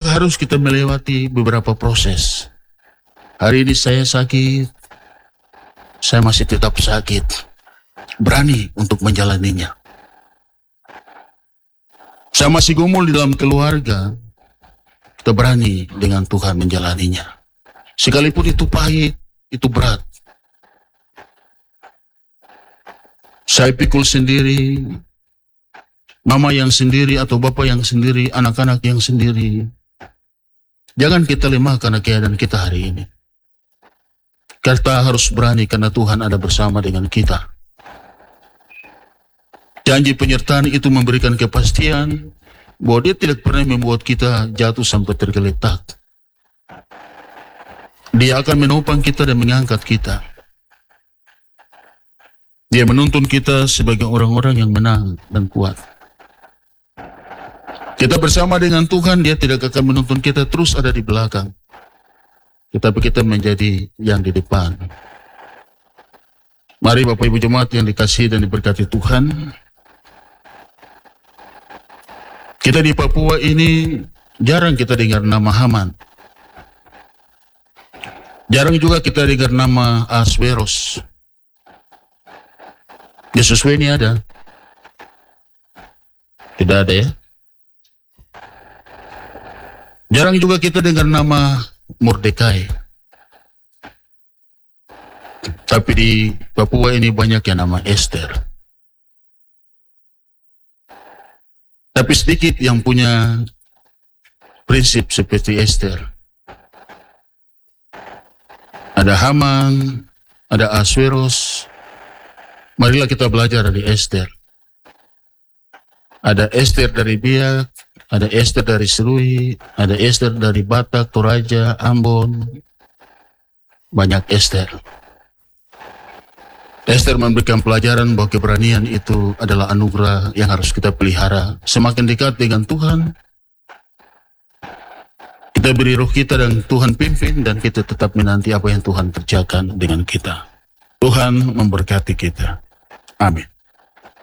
harus kita melewati beberapa proses. Hari ini saya sakit, saya masih tetap sakit, berani untuk menjalaninya. Saya masih gumul di dalam keluarga, kita berani dengan Tuhan menjalaninya. Sekalipun itu pahit, itu berat. Saya pikul sendiri, mama yang sendiri atau bapak yang sendiri, anak-anak yang sendiri. Jangan kita lemah karena keadaan kita hari ini. Kita harus berani karena Tuhan ada bersama dengan kita. Janji penyertaan itu memberikan kepastian bahwa Dia tidak pernah membuat kita jatuh sampai tergeletak. Dia akan menopang kita dan mengangkat kita. Dia menuntun kita sebagai orang-orang yang menang dan kuat. Kita bersama dengan Tuhan, Dia tidak akan menuntun kita terus ada di belakang. Tetapi kita menjadi yang di depan. Mari Bapak Ibu Jemaat yang dikasihi dan diberkati Tuhan. Kita di Papua ini jarang kita dengar nama Haman. Jarang juga kita dengar nama Ahasveros. Yesus ini ada? Tidak ada ya? Jarang juga kita dengar nama Mordekai. Tapi di Papua ini banyak yang nama Esther. Tapi sedikit yang punya prinsip seperti Esther. Ada Haman, ada Ahasveros. Marilah kita belajar dari Esther. Ada Esther dari Biak, ada Esther dari Serui, ada Esther dari Batak, Toraja, Ambon. Banyak Esther. Esther memberikan pelajaran bahwa keberanian itu adalah anugerah yang harus kita pelihara. Semakin dekat dengan Tuhan, kita beri roh kita dan Tuhan pimpin, dan kita tetap menanti apa yang Tuhan kerjakan dengan kita. Tuhan memberkati kita. Amin.